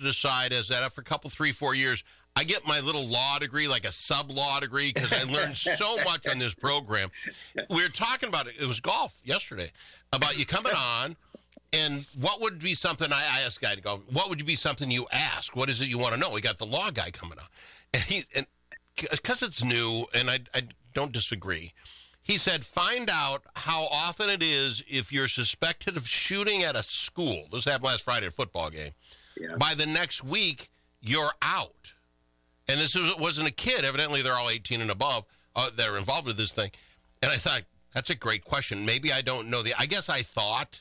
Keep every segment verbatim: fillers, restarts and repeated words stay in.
decide is that after a couple, three, four years, I get my little law degree, like a sub-law degree, because I learned so much on this program. We were talking about it. It was golf yesterday, about you coming on, and what would be something, I, I asked a guy to go, what would be something you ask? What is it you want to know? We got the law guy coming on. And he, and because it's new, and I, I don't disagree, he said, find out how often it is if you're suspected of shooting at a school. This happened last Friday at a football game. Yeah. By the next week, you're out. And this was, wasn't a kid. Evidently, they're all eighteen and above uh, that are involved with this thing. And I thought, that's a great question. Maybe I don't know the. I guess I thought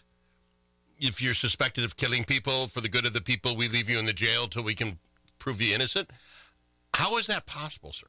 if you're suspected of killing people for the good of the people, we leave you in the jail till we can prove you innocent. How is that possible, sir?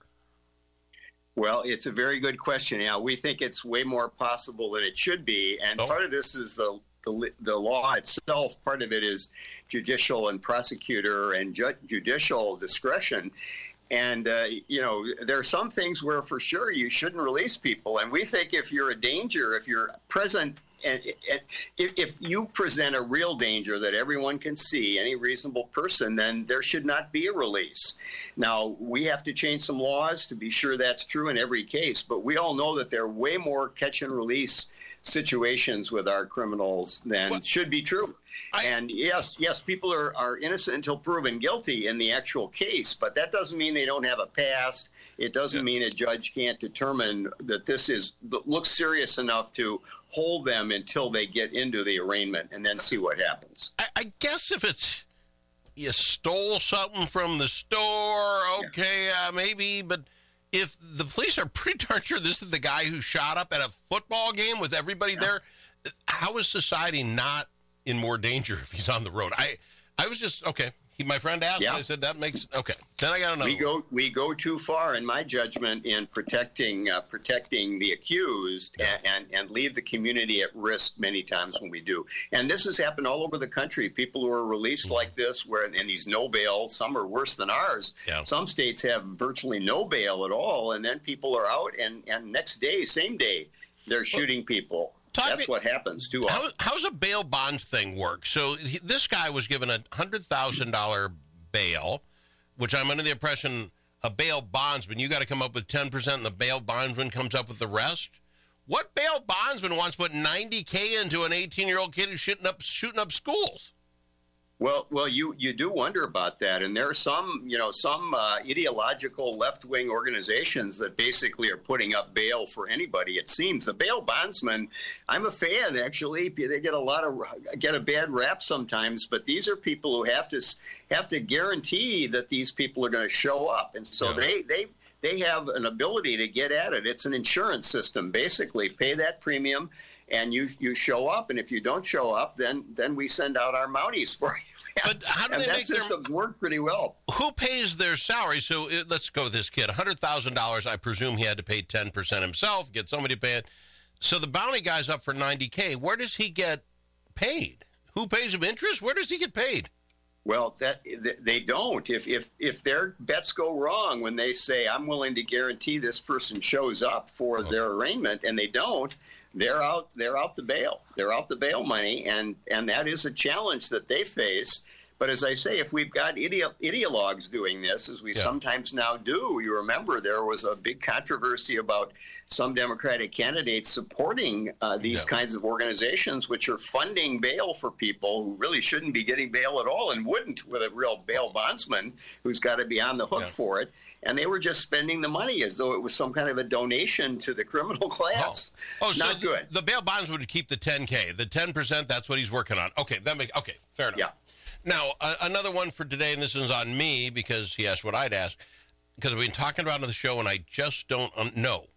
Well, it's a very good question. Yeah, we think it's way more possible than it should be. And oh. part of this is the, the the law itself. Part of it is judicial and prosecutor and ju- judicial discretion. And, uh, you know, there are some things where for sure you shouldn't release people. And we think if you're a danger, if you're present, and, and if, if you present a real danger that everyone can see, any reasonable person, then there should not be a release. Now, we have to change some laws to be sure that's true in every case. But we all know that there are way more catch and release situations with our criminals than well, should be true. I, and yes, yes, people are, are innocent until proven guilty in the actual case, but that doesn't mean they don't have a past. It doesn't yeah. mean a judge can't determine that this is looks serious enough to hold them until they get into the arraignment and then see what happens. I, I guess if it's you stole something from the store, okay, yeah. uh, maybe, but if the police are pretty darn sure this is the guy who shot up at a football game with everybody yeah. there, how is society not in more danger if he's on the road? I, I was just, okay. He, my friend asked yeah. me, I said, that makes, okay. Then I got another we go, we go too far, in my judgment, in protecting uh, protecting the accused yeah. and, and, and leave the community at risk many times when we do. And this has happened all over the country. People who are released mm-hmm. like this, where and these no bail, some are worse than ours. Yeah. Some states have virtually no bail at all, and then people are out, and, and next day, same day, they're shooting well, people. That's me, what happens too often. How, how's a bail bonds thing work? So he, this guy was given a one hundred thousand dollars bail, which I'm under the impression a bail bondsman, you got to come up with ten percent and the bail bondsman comes up with the rest? What bail bondsman wants to put ninety K into an eighteen-year-old kid who's shooting up, shooting up schools? Well, well, you, you do wonder about that, and there are some, you know, some uh, ideological left-wing organizations that basically are putting up bail for anybody. It seems the bail bondsmen. I'm a fan, actually. They get a lot of get a bad rap sometimes, but these are people who have to have to guarantee that these people are going to show up, and so yeah. they they. They have an ability to get at it. It's an insurance system, basically. Pay that premium, and you you show up. And if you don't show up, then then we send out our Mounties for you. But how do and they that make system their... work pretty well? Who pays their salary? So it, let's go with this kid. one hundred thousand dollars, I presume he had to pay ten percent himself, get somebody to pay it. So the bounty guy's up for ninety K. Where does he get paid? Who pays him interest? Where does he get paid? Well, that they don't. If if if their bets go wrong when they say, I'm willing to guarantee this person shows up for okay. their arraignment, and they don't, they're out they're out the bail. They're out the bail money, and, and that is a challenge that they face. But as I say, if we've got ideo- ideologues doing this, as we yeah. sometimes now do, you remember there was a big controversy about some Democratic candidates supporting uh, these yeah. kinds of organizations, which are funding bail for people who really shouldn't be getting bail at all and wouldn't with a real bail bondsman who's got to be on the hook yeah. for it. And they were just spending the money as though it was some kind of a donation to the criminal class. Oh, oh so not good. The, the bail bondsman would keep the ten K. The ten percent, that's what he's working on. Okay, that makes, okay, fair enough. Yeah. Now, uh, another one for today, and this is on me because he asked what I'd ask, because we've been talking about it on the show, and I just don't um, know.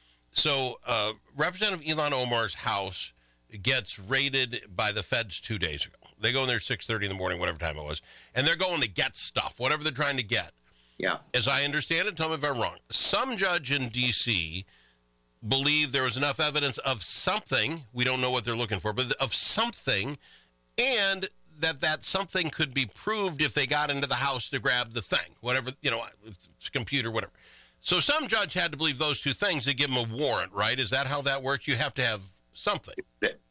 So uh, Representative Ilhan Omar's house gets raided by the feds two days ago. They go in there six thirty in the morning, whatever time it was, and they're going to get stuff, whatever they're trying to get. Yeah. As I understand it, tell me if I'm wrong, some judge in D C believed there was enough evidence of something, we don't know what they're looking for, but of something, and that that something could be proved if they got into the house to grab the thing, whatever, you know, it's computer, whatever. So some judge had to believe those two things to give him a warrant, right? Is that how that works? You have to have something.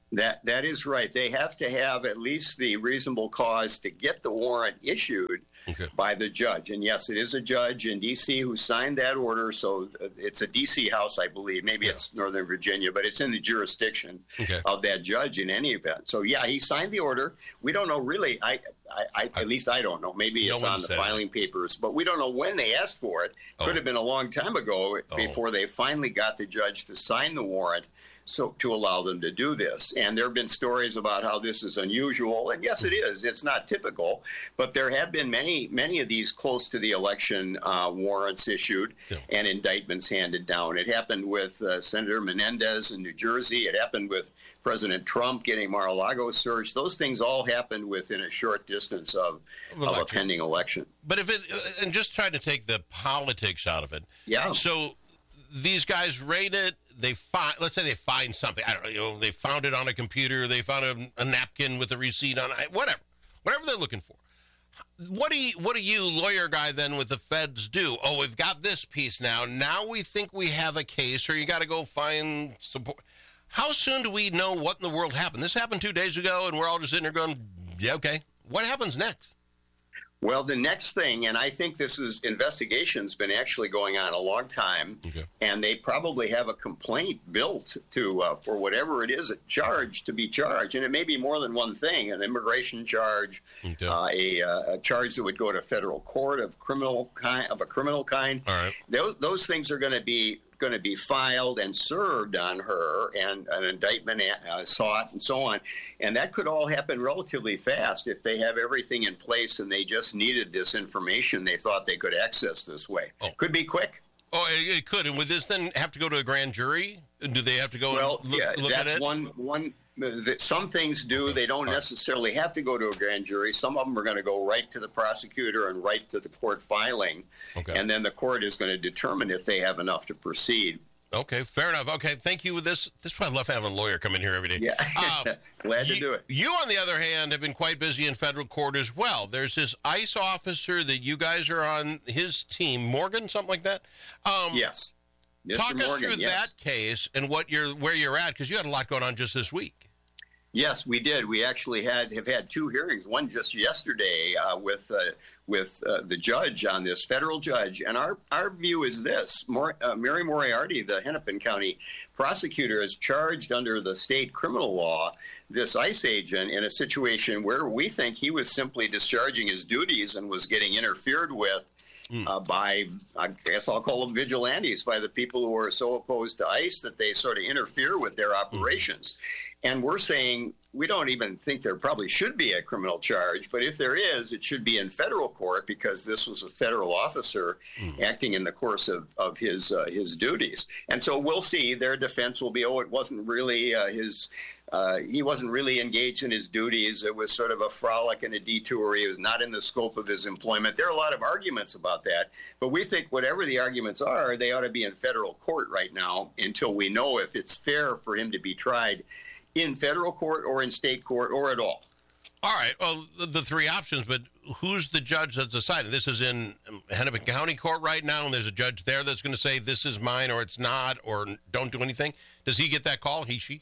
That that is right. They have to have at least the reasonable cause to get the warrant issued Okay. by the judge. And yes, it is a judge in D C who signed that order. So it's a D C house, I believe. Maybe Yeah. it's Northern Virginia, but it's in the jurisdiction Okay. of that judge in any event. So yeah, he signed the order. We don't know really. I, I, I at least I don't know. Maybe No it's one on the said filing papers, but we don't know when they asked for it. Could Oh. have been a long time ago Oh. before they finally got the judge to sign the warrant. So to allow them to do this. And there have been stories about how this is unusual. And yes, it is. It's not typical. But there have been many, many of these close to the election uh, warrants issued Yeah. and indictments handed down. It happened with uh, Senator Menendez in New Jersey. It happened with President Trump getting Mar-a-Lago searched. Those things all happened within a short distance of, of a Election. pending election. But if it, and just try to take the politics out of it. Yeah. So these guys raid it. They find, let's say they find something. I don't know. You know, they found it on a computer. They found a, a napkin with a receipt on it. Whatever, whatever they're looking for. What do you, what do you, lawyer guy, then with the feds do? Oh, we've got this piece now. Now we think we have a case, or you got to go find support. How soon do we know what in the world happened? This happened two days ago, and we're all just sitting there going, "Yeah, okay." What happens next? Well, the next thing, and I think this is investigation's been actually going on a long time, Okay. and they probably have a complaint built to uh, for whatever it is a charge to be charged, and it may be more than one thing: an immigration charge, Okay. uh, a, uh, a charge that would go to federal court of criminal kind of a criminal kind. All right. Those those things are going to be going to be filed and served on her, and an indictment uh, sought, and so on. And that could all happen relatively fast if they have everything in place and they just needed this information they thought they could access this way. Oh. Could be quick. Oh, it, it could. And would this then have to go to a grand jury? Do they have to go Well, and look, yeah, look at that's it? one one. That some things do. Okay. They don't All right. necessarily have to go to a grand jury. Some of them are going to go right to the prosecutor and right to the court filing. Okay. And then the court is going to determine if they have enough to proceed. Okay, fair enough. Okay, thank you. This this is why I love having a lawyer come in here every day. Yeah. Uh, Glad to you, do it. You, on the other hand, have been quite busy in federal court as well. There's this ICE officer that you guys are on his team, Morgan, something like that. Um, Yes. Mister Talk us Morgan, through yes. that case and what you're where you're at, because you had a lot going on just this week. Yes, we did. We actually had have had two hearings. One just yesterday uh, with uh, with uh, the judge on this, federal judge. And our our view is this: Mor- uh, Mary Moriarty, the Hennepin County prosecutor, is charged under the state criminal law this ICE agent in a situation where we think he was simply discharging his duties and was getting interfered with. Uh, by, I guess I'll call them vigilantes, by the people who are so opposed to ICE that they sort of interfere with their operations. And we're saying we don't even think there probably should be a criminal charge, but if there is, it should be in federal court because this was a federal officer mm. acting in the course of, of his uh, his duties. And so we'll see. Their defense will be, oh, it wasn't really uh, his. Uh, he wasn't really engaged in his duties. It was sort of a frolic and a detour. He was not in the scope of his employment. There are a lot of arguments about that, but we think whatever the arguments are, they ought to be in federal court right now until we know if it's fair for him to be tried in federal court or in state court or at all. All right. Well, the, the three options, but who's the judge that's deciding? This is in Hennepin County Court right now, and there's a judge there that's going to say this is mine or it's not or don't do anything. Does he get that call, he, she?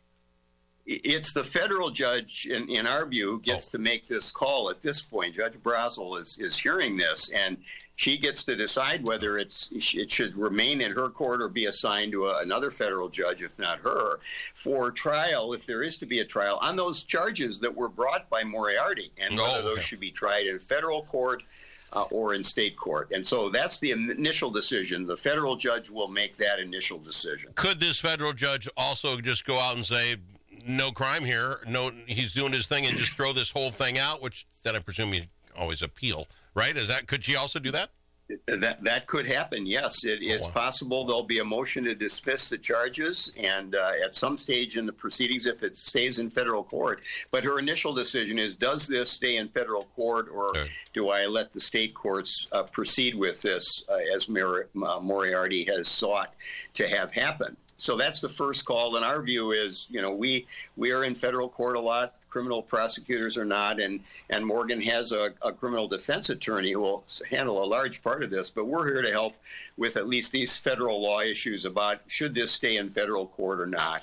It's the federal judge, in, in our view, who gets oh. to make this call at this point. Judge Brazel is, is hearing this, and she gets to decide whether it's it should remain in her court or be assigned to a, another federal judge, if not her, for trial, if there is to be a trial, on those charges that were brought by Moriarty, and whether oh, okay. those should be tried in federal court uh, or in state court. And so that's the initial decision. The federal judge will make that initial decision. Could this federal judge also just go out and say, no crime here, no, he's doing his thing, and just throw this whole thing out, which then I presume you always appeal, right? Is that, could she also do that? That that could happen, yes. It, it's wow. possible there'll be a motion to dismiss the charges, and uh, at some stage in the proceedings, if it stays in federal court. But her initial decision is, does this stay in federal court, or okay. do I let the state courts uh, proceed with this, uh, as Mar- uh, Moriarty has sought to have happen? So that's the first call, and our view is, you know, we we are in federal court a lot. Criminal prosecutors are not, and and Morgan has a, a criminal defense attorney who will handle a large part of this. But we're here to help with at least these federal law issues about should this stay in federal court or not.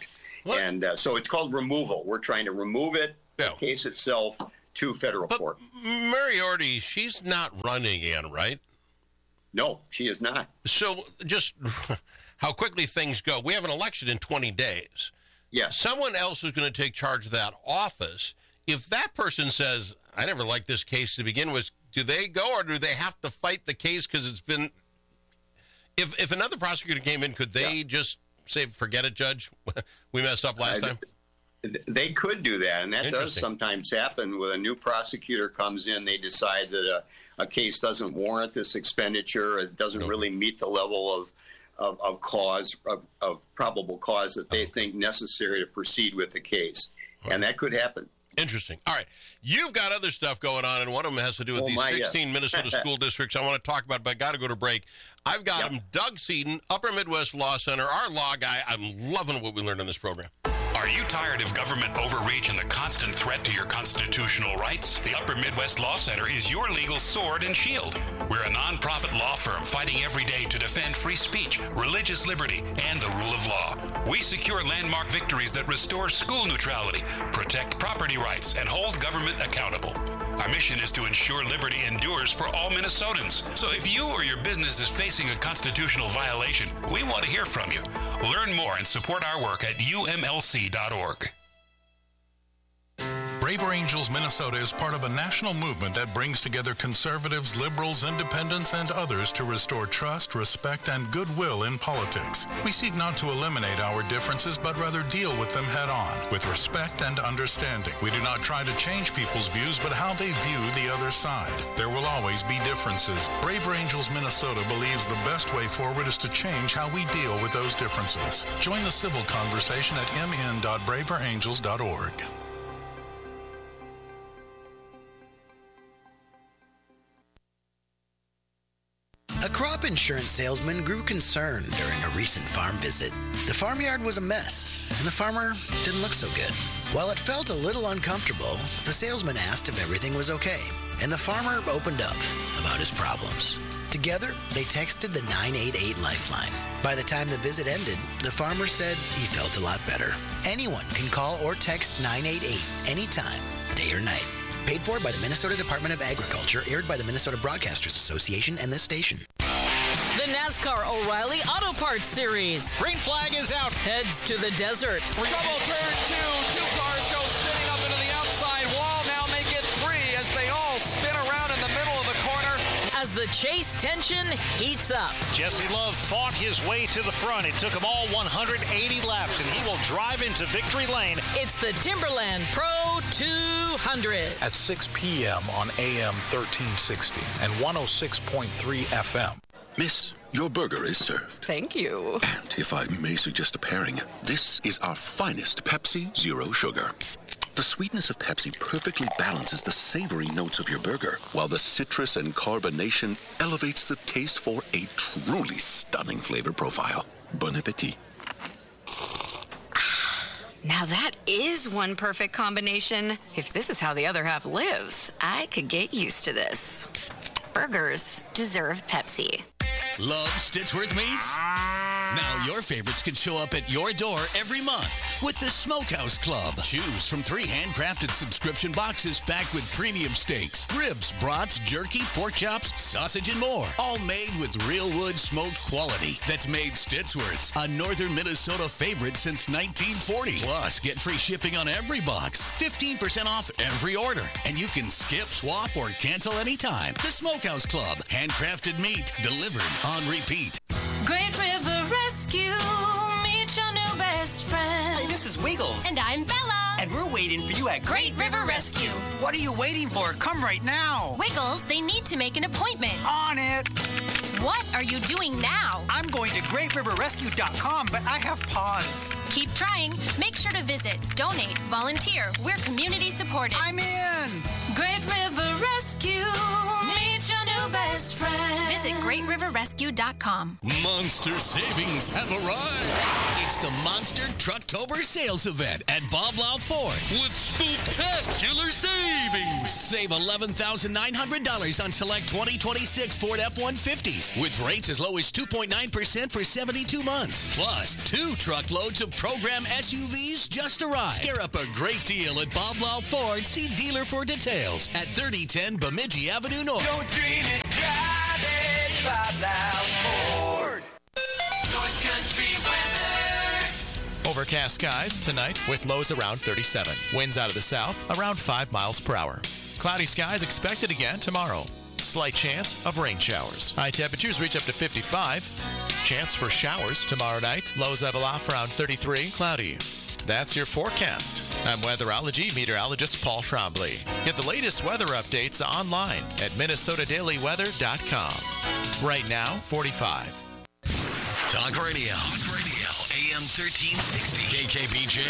What? And uh, so it's called removal. We're trying to remove it, Yeah. the case itself, to federal But court. Moriarty, she's not running again, right? No, she is not. So just how quickly things go. We have an election in twenty days. Yes. Someone else is going to take charge of that office. If that person says, I never liked this case to begin with, do they go or do they have to fight the case because it's been... If if another prosecutor came in, could they yeah. just say, forget it, Judge? We messed up last uh, time? They could do that, and that does sometimes happen. When a new prosecutor comes in, they decide that a, a case doesn't warrant this expenditure. It doesn't no. really meet the level of of, of cause, of, of probable cause that they oh. think necessary to proceed with the case. Right. And that could happen. Interesting. All right. You've got other stuff going on, and one of them has to do with oh, these my, sixteen yeah. Minnesota school districts. I want to talk about, but I got to go to break. I've got yep. him, Doug Seaton, Upper Midwest Law Center, our law guy. I'm loving what we learned on this program. Are you tired of government overreach and the constant threat to your constitutional rights? The Upper Midwest Law Center is your legal sword and shield. We're a nonprofit law firm fighting every day to defend free speech, religious liberty, and the rule of law. We secure landmark victories that restore school neutrality, protect property rights, and hold government accountable. Our mission is to ensure liberty endures for all Minnesotans. So if you or your business is facing a constitutional violation, we want to hear from you. Learn more and support our work at U M L C dot org. Braver Angels Minnesota is part of a national movement that brings together conservatives, liberals, independents, and others to restore trust, respect, and goodwill in politics. We seek not to eliminate our differences, but rather deal with them head on, with respect and understanding. We do not try to change people's views, but how they view the other side. There will always be differences. Braver Angels Minnesota believes the best way forward is to change how we deal with those differences. Join the civil conversation at m n dot braver angels dot org. A crop insurance salesman grew concerned during a recent farm visit. The farmyard was a mess, and the farmer didn't look so good. While it felt a little uncomfortable, the salesman asked if everything was okay, and the farmer opened up about his problems. Together, they texted the nine eight eight Lifeline. By the time the visit ended, the farmer said he felt a lot better. Anyone can call or text nine eight eight anytime, day or night. Paid for by the Minnesota Department of Agriculture, aired by the Minnesota Broadcasters Association and this station. The NASCAR O'Reilly Auto Parts Series. Green flag is out. Heads to the desert. Trouble turn two. Two cars go spinning up into the outside wall. Now make it three as they all spin around in the middle of the corner. As the chase tension heats up. Jesse Love fought his way to the front. It took him all one hundred eighty laps, and he will drive into victory lane. It's the Timberland Pro two hundred. At six p.m. on A M thirteen sixty and one oh six point three F M. Miss, your burger is served. Thank you. And if I may suggest a pairing, this is our finest Pepsi Zero Sugar. The sweetness of Pepsi perfectly balances the savory notes of your burger, while the citrus and carbonation elevates the taste for a truly stunning flavor profile. Bon appetit. Now that is one perfect combination. If this is how the other half lives, I could get used to this. Burgers deserve Pepsi. Love Stitchworth Meats? Now your favorites can show up at your door every month with the Smokehouse Club. Choose from three handcrafted subscription boxes packed with premium steaks, ribs, brats, jerky, pork chops, sausage, and more. All made with real wood smoked quality that's made Stitchworth's a northern Minnesota favorite since nineteen forty. Plus, get free shipping on every box, fifteen percent off every order, and you can skip, swap, or cancel anytime. The Smokehouse Club. Handcrafted meat delivered on repeat. Great River Rescue, meet your new best friend. Hey, this is Wiggles. And I'm Bella. And we're waiting for you at Great River Rescue. What are you waiting for? Come right now. Wiggles, they need to make an appointment. On it. What are you doing now? I'm going to great river rescue dot com, but I have pause. Keep trying. Make sure to visit, donate, volunteer. We're community supported. I'm in. Great River Rescue, meet your new best friend. Visit Visit great river rescue dot com. Monster savings have arrived. It's the Monster Trucktober sales event at Bob Louth Ford with spectacular savings. Save eleven thousand nine hundred dollars on select twenty twenty-six Ford F one fifties with rates as low as two point nine percent for seventy-two months. Plus, two truckloads of program S U Vs just arrived. Scare up a great deal at Bob Louth Ford. See dealer for details at thirty ten Bemidji Avenue North. Don't dream it, drive it, Bob Louth Ford. North Country weather. Overcast skies tonight with lows around thirty-seven. Winds out of the south around five miles per hour. Cloudy skies expected again tomorrow. Slight chance of rain showers. High temperatures reach up to fifty-five. Chance for showers tomorrow night. Lows level off around thirty-three. Cloudy. That's your forecast. I'm weatherology meteorologist Paul Trombley. Get the latest weather updates online at minnesota daily weather dot com. Right now, forty-five. Talk Radio. Talk Radio. A M thirteen sixty. K K B J.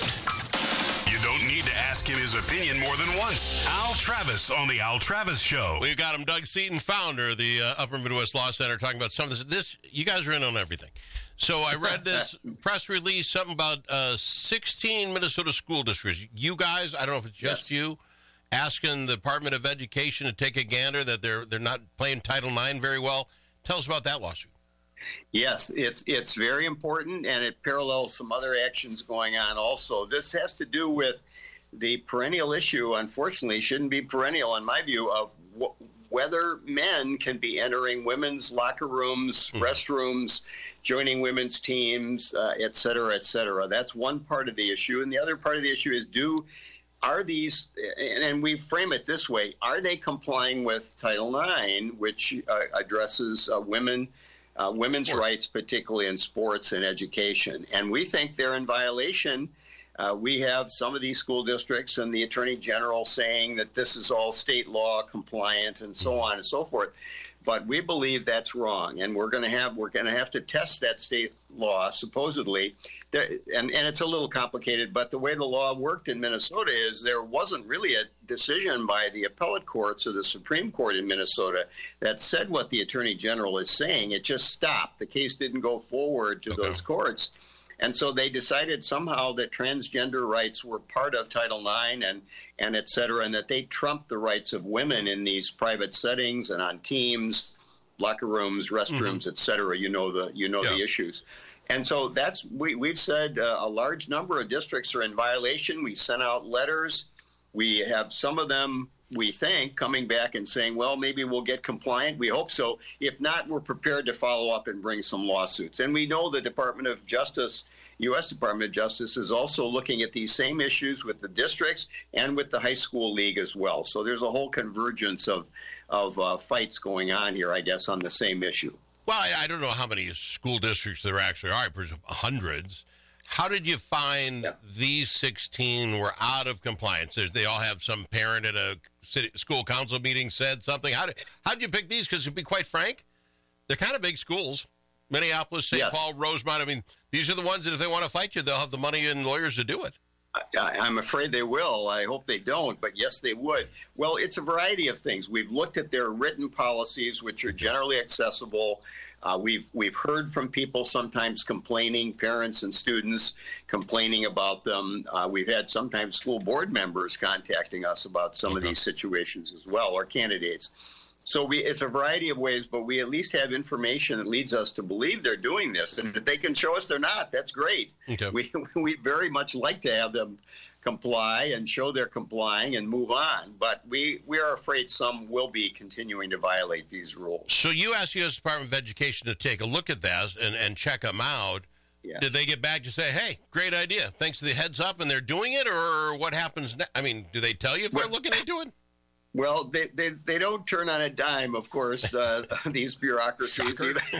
You don't need to ask him his opinion more than once. Al Travis on the Al Travis Show. We've got him, Doug Seaton, founder of the uh, Upper Midwest Law Center, talking about some of this. This you guys are in on everything. So I read this press release, something about uh, sixteen Minnesota school districts. You guys, I don't know if it's just yes. you, asking the Department of Education to take a gander that they're they're not playing Title nine very well. Tell us about that lawsuit. Yes, it's it's very important, and it parallels some other actions going on also. This has to do with the perennial issue, unfortunately, shouldn't be perennial in my view, of w- whether men can be entering women's locker rooms, mm-hmm. restrooms, joining women's teams, uh, et cetera, et cetera. That's one part of the issue. And the other part of the issue is, do are these, and, and we frame it this way, are they complying with Title nine, which uh, addresses uh, women Uh, women's sports. rights, particularly in sports and education. And we think they're in violation. Uh, we have some of these school districts and the Attorney General saying that this is all state law compliant and so on and so forth. But we believe that's wrong, and we're going to have we're going to have to test that state law supposedly. There, and and it's a little complicated, but the way the law worked in Minnesota is there wasn't really a decision by the appellate courts or the Supreme Court in Minnesota that said what the Attorney General is saying. It just stopped. The case didn't go forward to okay. those courts. And so they decided somehow that transgender rights were part of Title nine and, and et cetera, and that they trumped the rights of women in these private settings and on teams, locker rooms, restrooms, mm-hmm. et cetera. You know the you know yeah. the issues. And so that's we, we've said uh, a large number of districts are in violation. We sent out letters. We have some of them, we think, coming back and saying, well, maybe we'll get compliant. We hope so. If not, we're prepared to follow up and bring some lawsuits. And we know the Department of Justice, U S Department of Justice, is also looking at these same issues with the districts and with the high school league as well. So there's a whole convergence of, of uh, fights going on here, I guess, on the same issue. Well, I, I don't know how many school districts there actually are. I presume hundreds. How did you find yeah. these sixteen were out of compliance? They all have some parent at a city, school council meeting said something. How did, how did you pick these? Because to be quite frank, they're kind of big schools. Minneapolis, Saint Yes. Paul, Rosemont. I mean, these are the ones that if they want to fight you, they'll have the money and lawyers to do it. I, I'm afraid they will. I hope they don't, but yes, they would. Well, it's a variety of things. We've looked at their written policies, which are generally accessible. Uh, we've we've heard from people sometimes complaining, parents and students complaining about them. Uh, we've had sometimes school board members contacting us about some of these situations as well, or candidates. So we, it's a variety of ways, but we at least have information that leads us to believe they're doing this. And if they can show us they're not, that's great. Okay. We we very much like to have them comply and show they're complying and move on. But we, we are afraid some will be continuing to violate these rules. So you asked the U S Department of Education to take a look at that and, and check them out. Yes. Did they get back to say, hey, great idea, thanks for the heads up, and they're doing it? Or what happens next? I mean, do they tell you if they're looking into it? Well, they, they, they don't turn on a dime, of course, uh, these bureaucracies.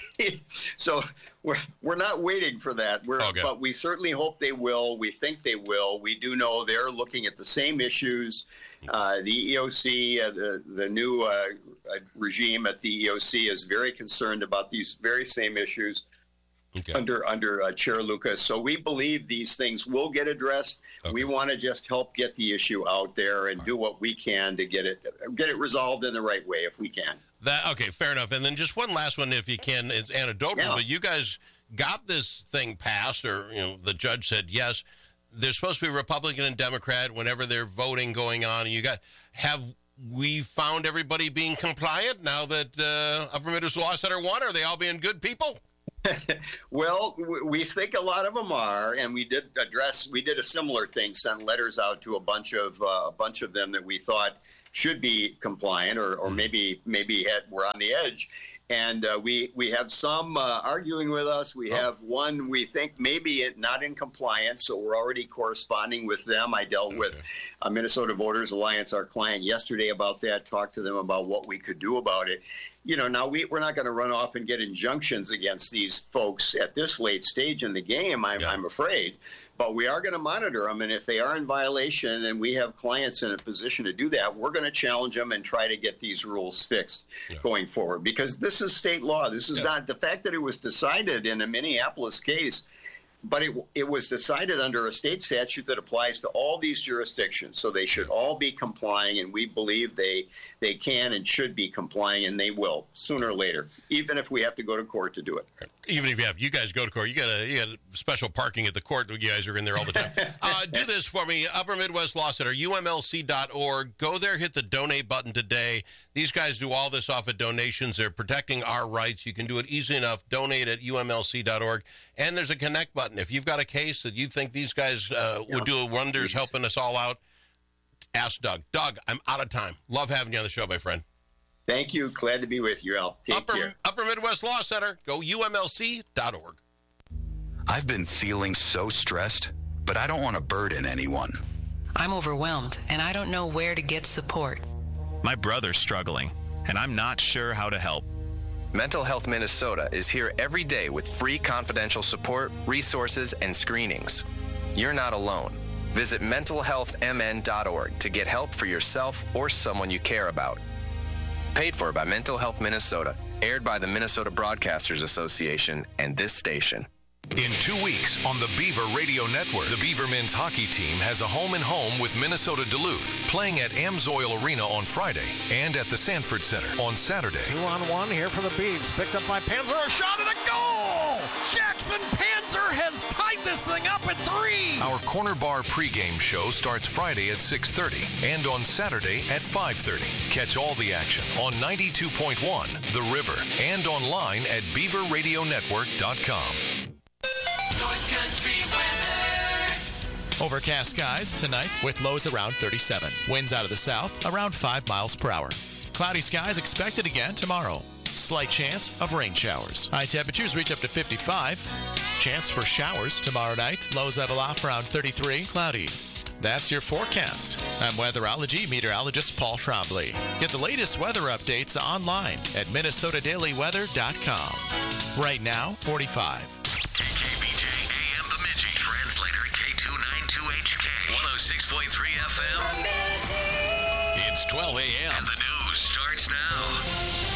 So we're, we're not waiting for that. We're, okay. But we certainly hope they will. We think they will. We do know they're looking at the same issues. Uh, the E O C, uh, the, the new uh, regime at the E O C is very concerned about these very same issues. okay. under under uh, Chair Lucas. So we believe these things will get addressed. Okay. We want to just help get the issue out there and do what we can to get it get it resolved in the right way if we can. That okay, fair enough. And then just one last one, if you can, it's anecdotal, yeah. but you guys got this thing passed, or you know, the judge said yes. There's supposed to be Republican and Democrat whenever they're voting going on. And you got have we found everybody being compliant now that uh, Upper Midwest Law Center won? Are they all being good people? Well, we think a lot of them are, and we did address. We did a similar thing, sent letters out to a bunch of uh, a bunch of them that we thought should be compliant, or, or maybe maybe had, were on the edge. And uh, we we have some uh, arguing with us. We have one we think maybe not in compliance, so we're already corresponding with them. I dealt okay. with uh, Minnesota Voters Alliance, our client, yesterday about that, talked to them about what we could do about it. You know, now we, we're not going to run off and get injunctions against these folks at this late stage in the game, I'm, yeah. I'm afraid. But we are going to monitor them, and if they are in violation and we have clients in a position to do that, we're going to challenge them and try to get these rules fixed yeah. going forward. Because this is state law. This is yeah. not the fact that it was decided in a Minneapolis case, but it it was decided under a state statute that applies to all these jurisdictions. So they should all be complying, and we believe they they can and should be complying, and they will sooner or later, even if we have to go to court to do it. Even if you have, you guys go to court, you got a you got a special parking at the court. You guys are in there all the time. uh, do this for me, Upper Midwest Law Center, U M L C dot org. Go there, hit the donate button today. These guys do all this off of donations. They're protecting our rights. You can do it easy enough. Donate at U M L C dot org. And there's a connect button. If you've got a case that you think these guys uh, yeah. would do wonders Please. helping us all out, ask Doug. Doug, I'm out of time. Love having you on the show, my friend. Thank you. Glad to be with you, Al. Take Upper, care. Upper Midwest Law Center. Go U M L C dot org. I've been feeling so stressed, but I don't want to burden anyone. I'm overwhelmed, and I don't know where to get support. My brother's struggling, and I'm not sure how to help. Mental Health Minnesota is here every day with free confidential support, resources, and screenings. You're not alone. Visit mental health m n dot org to get help for yourself or someone you care about. Paid for by Mental Health Minnesota, aired by the Minnesota Broadcasters Association and this station. In two weeks on the Beaver Radio Network, the Beaver men's hockey team has a home-and-home with Minnesota Duluth, playing at Amsoil Arena on Friday and at the Sanford Center on Saturday. Two on one here for the Beavs. Picked up by Panzer. A shot and a goal! Jackson Panzer has tied this thing up at three! Our Corner Bar pregame show starts Friday at six thirty and on Saturday at five thirty. Catch all the action on ninety-two point one The River and online at beaver radio network dot com. North Country weather. Overcast skies tonight with lows around thirty-seven. Winds out of the south around five miles per hour. Cloudy skies expected again tomorrow. Slight chance of rain showers. High temperatures reach up to fifty-five. Chance for showers tomorrow night. Lows level off around thirty-three. Cloudy. That's your forecast. I'm weatherology meteorologist Paul Trombley. Get the latest weather updates online at minnesota daily weather dot com. Right now, forty-five. K K B J A M Bemidji. Translator K two ninety-two H K. one oh six point three F M. It's twelve a.m. And the news starts now.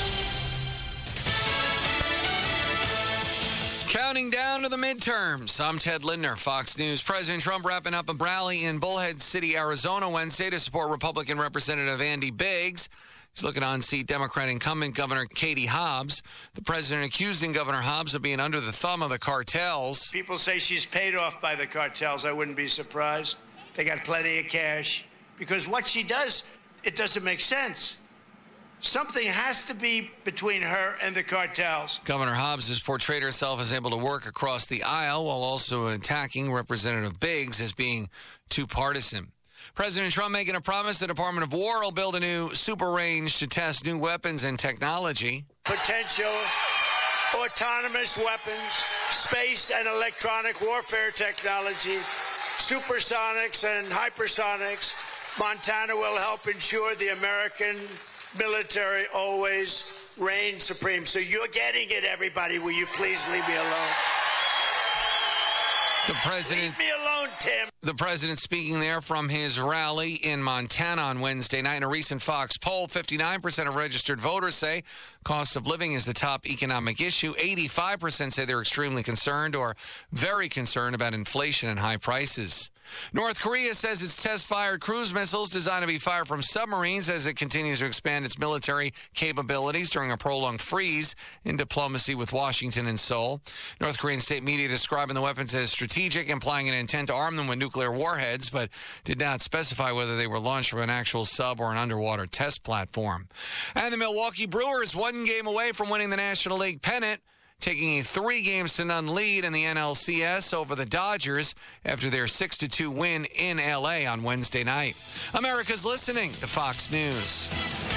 Counting down to the midterms. I'm Ted Lindner, Fox News. President Trump wrapping up a rally in Bullhead City, Arizona Wednesday to support Republican Representative Andy Biggs. He's looking to unseat Democrat incumbent Governor Katie Hobbs. The president accusing Governor Hobbs of being under the thumb of the cartels. People say she's paid off by the cartels. I wouldn't be surprised. They got plenty of cash. Because what she does, it doesn't make sense. Something has to be between her and the cartels. Governor Hobbs has portrayed herself as able to work across the aisle while also attacking Representative Biggs as being too partisan. President Trump making a promise the Department of War will build a new super range to test new weapons and technology. Potential autonomous weapons, space and electronic warfare technology, supersonics and hypersonics. Montana will help ensure the American military always reigns supreme. So you're getting it, everybody. Will you please leave me alone? The president, Leave me alone, Tim. The president speaking there from his rally in Montana on Wednesday night. In a recent Fox poll, fifty-nine percent of registered voters say cost of living is the top economic issue. eighty-five percent say they're extremely concerned or very concerned about inflation and high prices. North Korea says it's test-fired cruise missiles designed to be fired from submarines as it continues to expand its military capabilities during a prolonged freeze in diplomacy with Washington and Seoul. North Korean state media describing the weapons as strategic, implying an intent to arm them with nuclear warheads, but did not specify whether they were launched from an actual sub or an underwater test platform. And the Milwaukee Brewers, one game away from winning the National League pennant, taking a three games to none lead in the N L C S over the Dodgers after their six to two win in L A on Wednesday night. America's listening to Fox News.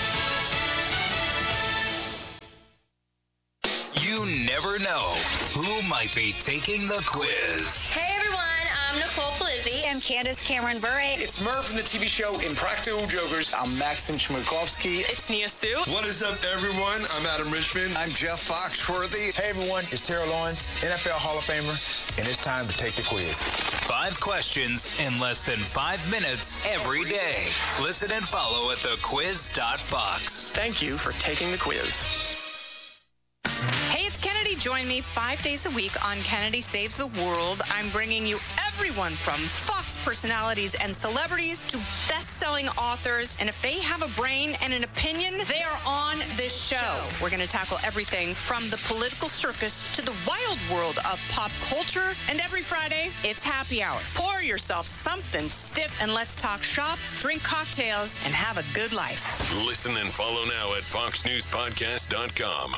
You never know who might be taking the quiz. Hey everyone, I'm Nicole Polizzi. I'm Candace Cameron Bure. It's Murph from the T V show Impractical Jokers. I'm Maxim Chmerkovsky. It's Nia Sue. What is up, everyone? I'm Adam Richmond. I'm Jeff Foxworthy. Hey everyone, it's Terrell Lawrence, N F L Hall of Famer, and it's time to take the quiz. Five questions in less than five minutes every day. Listen and follow at the quiz dot fox. Thank you for taking the quiz. Hey, it's Kennedy. Join me five days a week on Kennedy Saves the World. I'm bringing you everyone from Fox personalities and celebrities to best-selling authors. And if they have a brain and an opinion, they are on this show. We're going to tackle everything from the political circus to the wild world of pop culture. And every Friday, it's happy hour. Pour yourself something stiff and let's talk shop, drink cocktails, and have a good life. Listen and follow now at fox news podcast dot com.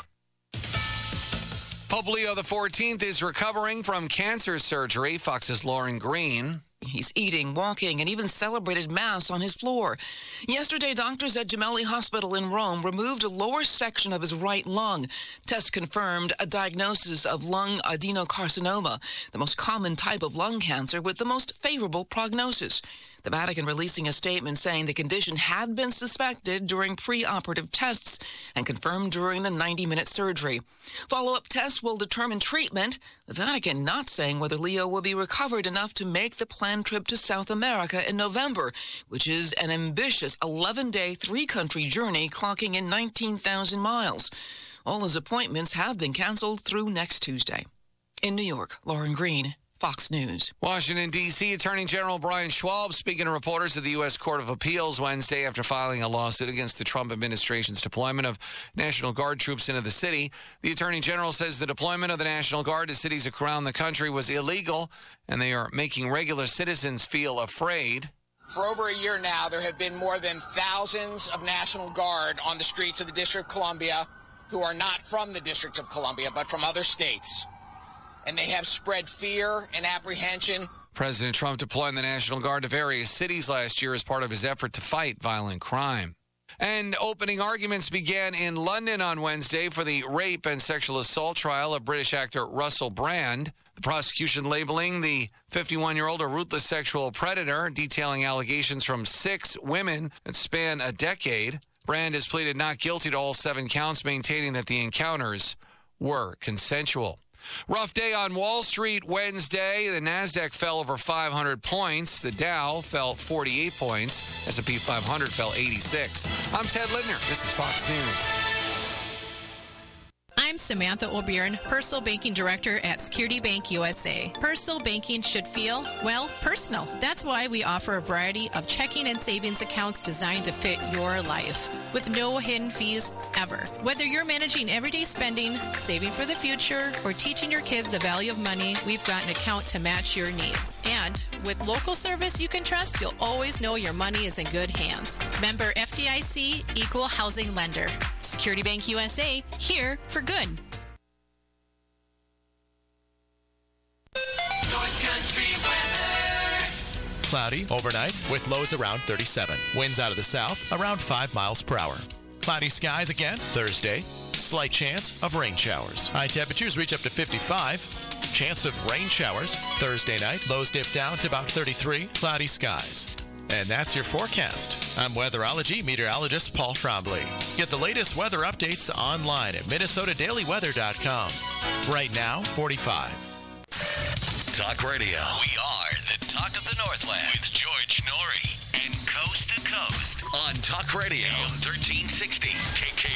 Pope Leo the fourteenth is recovering from cancer surgery. Fox's Lauren Green. He's eating, walking, and even celebrated Mass on his floor. Yesterday, doctors at Gemelli Hospital in Rome removed a lower section of his right lung. Tests confirmed a diagnosis of lung adenocarcinoma, the most common type of lung cancer with the most favorable prognosis. The Vatican releasing a statement saying the condition had been suspected during preoperative tests and confirmed during the ninety-minute surgery. Follow-up tests will determine treatment. The Vatican not saying whether Leo will be recovered enough to make the planned trip to South America in November, which is an ambitious eleven-day, three-country journey clocking in nineteen thousand miles. All his appointments have been canceled through next Tuesday. In New York, Lauren Green, Fox News. Washington, D C Attorney General Brian Schwab speaking to reporters at the U S Court of Appeals Wednesday after filing a lawsuit against the Trump administration's deployment of National Guard troops into the city. The Attorney General says the deployment of the National Guard to cities around the country was illegal, and they are making regular citizens feel afraid. For over a year now, there have been more than thousands of National Guard on the streets of the District of Columbia who are not from the District of Columbia, but from other states. And they have spread fear and apprehension. President Trump deploying the National Guard to various cities last year as part of his effort to fight violent crime. And opening arguments began in London on Wednesday for the rape and sexual assault trial of British actor Russell Brand. The prosecution labeling the fifty-one-year-old a ruthless sexual predator, detailing allegations from six women that span a decade. Brand has pleaded not guilty to all seven counts, maintaining that the encounters were consensual. Rough day on Wall Street Wednesday. The Nasdaq fell over five hundred points. The Dow fell forty-eight points. S and P five hundred fell eighty-six. I'm Ted Lindner. This is Fox News. I'm Samantha O'Byrne, Personal Banking Director at Security Bank U S A. Personal banking should feel, well, personal. That's why we offer a variety of checking and savings accounts designed to fit your life, with no hidden fees ever. Whether you're managing everyday spending, saving for the future, or teaching your kids the value of money, we've got an account to match your needs. And with local service you can trust, you'll always know your money is in good hands. Member F D I C, Equal Housing Lender. Security Bank U S A, here for good. North Country weather. Cloudy overnight with lows around thirty-seven. Winds out of the south around five miles per hour. Cloudy skies again Thursday. Slight chance of rain showers. High temperatures reach up to fifty-five. Chance of rain showers Thursday night. Lows dip down to about thirty-three. Cloudy skies. And that's your forecast. I'm weatherology meteorologist Paul Trombley. Get the latest weather updates online at minnesota daily weather dot com. Right now, forty-five. Talk Radio. We are the talk of the Northland with George Norrie and Coast to Coast on Talk Radio thirteen sixty K K